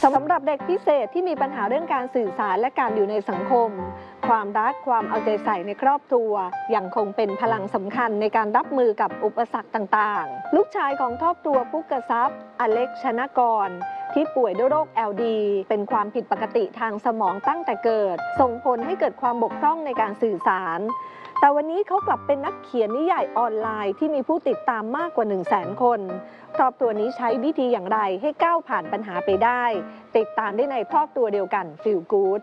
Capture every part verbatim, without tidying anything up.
สำหรับเด็กพิเศษที่มีปัญหาเรื่องการสื่อสารและการอยู่ในสังคมความรักความเอาใจใส่ในครอบครัวยังคงเป็นพลังสำคัญในการรับมือกับอุปสรรคต่างๆลูกชายของครอบครัวพุกทรัพย์อเล็กชนกรที่ป่วยด้วยโรค แอล ดี เป็นความผิดปกติทางสมองตั้งแต่เกิดส่งผลให้เกิดความบกพร่องในการสื่อสารแต่วันนี้เขากลับเป็นนักเขียนนิยายออนไลน์ที่มีผู้ติดตามมากกว่า หนึ่งแสน คนครอบครัวนี้ใช้วิธีอย่างไรให้ก้าวผ่านปัญหาไปได้ติดตามได้ในครอบครัวเดียวกัน Feel Good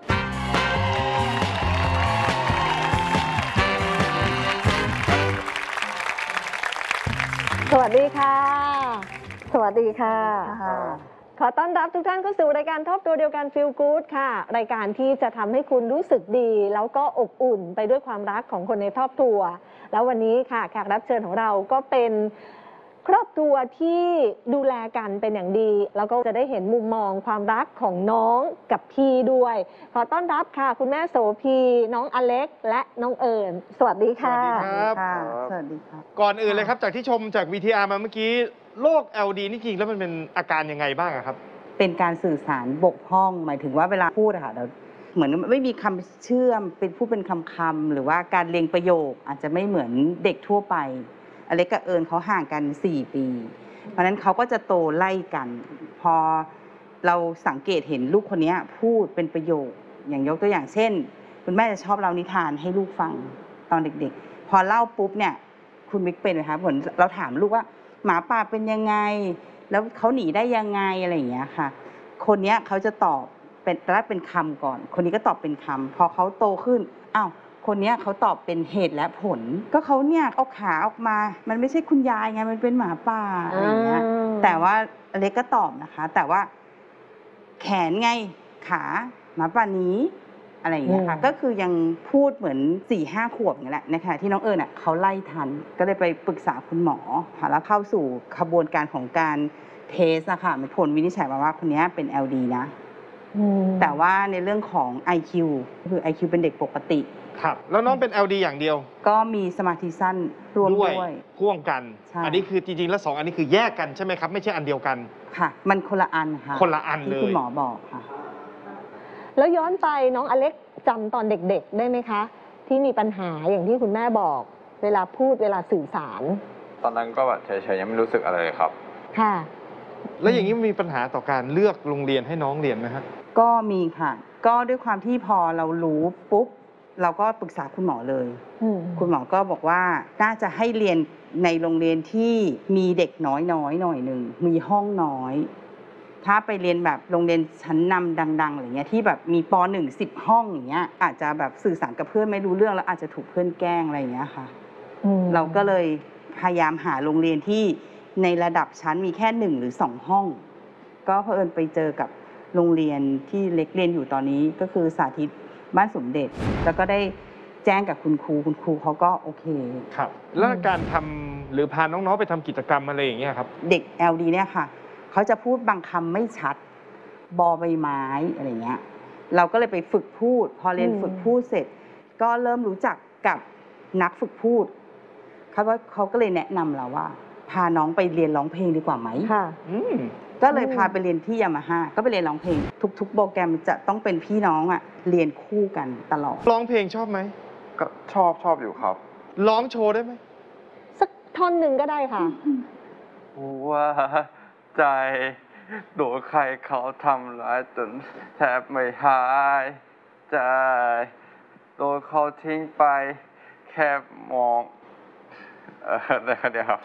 สวัสดีค่ะสวัสดีค่ะขอต้อนรับทุกท่านเข้าสู่รายการครอบครัวเดียวกัน Feel Good ค่ะรายการที่จะทำให้คุณรู้สึกดีแล้วก็อบอุ่นไปด้วยความรักของคนในครอบครัวแล้ววันนี้ค่ะแขกรับเชิญของเราก็เป็นครอบครัวที่ดูแลกันเป็นอย่างดีแล้วก็จะได้เห็นมุมมองความรักของน้องกับพี่ด้วยขอต้อนรับค่ะคุณแม่โสภีน้องอเล็กและน้องเอิญสวัสดีค่ะสวัสดีครับสวัสดีครับก่อนอื่นเลยครับจากที่ชมจาก วี ที อาร์ มาเมื่อกี้โรค แอล ดี นี่จริงแล้วมันเป็นอาการยังไงบ้างครับเป็นการสื่อสารบกพร่องหมายถึงว่าเวลาพูดอะค่ะเราเหมือนไม่มีคำเชื่อมเป็นพูดเป็นคำๆหรือว่าการเรียงประโยคอาจจะไม่เหมือนเด็กทั่วไปอเล็กกับเอิญเขาห่างกันสี่ปีเพราะฉะนั้นเขาก็จะโตไล่กันพอเราสังเกตเห็นลูกคนนี้พูดเป็นประโยคอย่างยกตัวอย่างเช่นคุณแม่จะชอบเล่านิทานให้ลูกฟังตอนเด็กๆพอเล่าปุ๊บเนี่ยคุณมิกเป็นไหมคะผลเราถามลูกว่าหมาป่าเป็นยังไงแล้วเขาหนีได้ยังไงอะไรอย่างเงี้ยค่ะคนนี้เขาจะตอบเป็นแรกเป็นคำก่อนคนนี้ก็ตอบเป็นคำพอเขาโตขึ้นอ้าวคนนี้เขาตอบเป็นเหตุและผลก็เขาเนี่ยเอาขาออกมามันไม่ใช่คุณยายไงมันเป็นหมาป่าอะไรอย่างเงี้ยแต่ว่าอเล็กก็ตอบนะคะแต่ว่าแขนไงขาหมาป่านี้อะไรอย่างเงี้ยค่ะก็คือยังพูดเหมือนสี่ห้าขวบอย่างเงี้ยแหละนะคะที่น้องเอิญอ่ะเขาไล่ทันก็เลยไปปรึกษาคุณหมอค่ะแล้วเข้าสู่ขบวนการของการเทสอะค่ะมีผลวินิจฉัยมาว่าคนนี้เป็น แอล ดี นะแต่ว่าในเรื่องของ ไอ คิว คือ ไอ คิว เป็นเด็กปกติครับแล้วน้องเป็น แอล ดี อย่างเดียวก็มีสมาธิสั้นรวมด้วยพ่วงกันอันนี้คือจริงๆแล้วสองอันนี้คือแยกกันใช่ไหมครับไม่ใช่อันเดียวกันค่ะมันคนละอันค่ะคนละอันเลยที่คุณหมอบอกค่ะแล้วย้อนไปน้องอเล็กจำตอนเด็กๆได้ไหมคะที่มีปัญหาอย่างที่คุณแม่บอกเวลาพูดเวลาสื่อสารตอนนั้นก็แบบเฉยๆยังไม่รู้สึกอะไรเลยครับค่ะแล้วอย่างนี้มีปัญหาต่อการเลือกโรงเรียนให้น้องเรียนไหมครับก็มีค่ะก็ด้วยความที่พอเรารู้ปุ๊บเราก็ปรึกษาคุณหมอเลยคุณหมอก็บอกว่าน่าจะให้เรียนในโรงเรียนที่มีเด็กน้อยๆ หน่อยหนึ่งมีห้องน้อยถ้าไปเรียนแบบโรงเรียนชั้นนำดังๆอะไรเงี้ยที่แบบมีป.หนึ่ง สิบห้องอย่างเงี้ยอาจจะแบบสื่อสารกับเพื่อนไม่รู้เรื่องแล้วอาจจะถูกเพื่อนแกล้งอะไรอย่างเงี้ยค่ะเราก็เลยพยายามหาโรงเรียนที่ในระดับชั้นมีแค่หนึ่งหรือสองห้องก็เผอิญไปเจอกับโรงเรียนที่เล็กเรียนอยู่ตอนนี้ก็คือสาธิตบ้านสมเด็จแล้วก็ได้แจ้งกับคุณครูคุณครูเขาก็โอเคครับแล้วการทำหรือพาน้องๆไปทำกิจกรรมอะไรอย่างเงี้ยครับเด็ก แอล ดี เนี่ยค่ะเขาจะพูดบางคำไม่ชัดบอใบไม้อะไรเงี้ยเราก็เลยไปฝึกพูดพอเรียนฝึกพูดเสร็จก็เริ่มรู้จักกับนักฝึกพูดเขาก็เขาก็เลยแนะนำเราว่าพาน้องไปเรียนร้องเพลงดีกว่าไหมค่ะก็เลยพาไปเรียนที่ยามาฮ่าก็ไปเรียนร้องเพลงทุกๆโปรแกรมจะต้องเป็นพี่น้องอ่ะเรียนคู่กันตลอดร้องเพลงชอบไหมก็ชอบชอบอยู่ครับร้องโชว์ได้ไหมสักท่อนหนึ่งก็ได้ค่ะหัวใจโดนใครเขาทำร้ายจนแทบไม่หายใจโดนเขาทิ้งไปแค่มองเออได้แค่นี้ครับ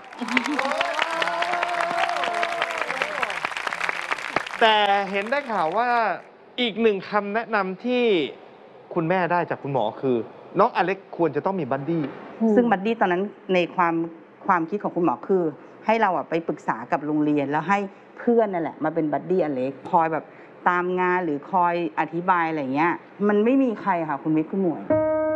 แต่เห็นได้ข่าวว่าอีกหนึ่งคำแนะนำที่คุณแม่ได้จากคุณหมอคือน้องอเล็กควรจะต้องมีบัดดี้ซึ่งบัดดี้ตอนนั้นในความความคิดของคุณหมอคือให้เราอะไปปรึกษากับโรงเรียนแล้วให้เพื่อนนั่นแหละมาเป็นบัดดี้อเล็กคอยแบบตามงานหรือคอยอธิบายอะไรเงี้ยมันไม่มีใครค่ะคุณมิกคุณหมวย